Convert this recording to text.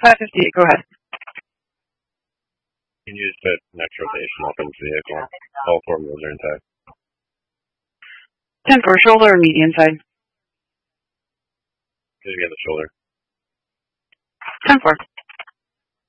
558, go ahead. Can you just put next rotation up into the vehicle? All four wheels are intact. 10-4, shoulder or median side? Maybe on the shoulder. 10-4.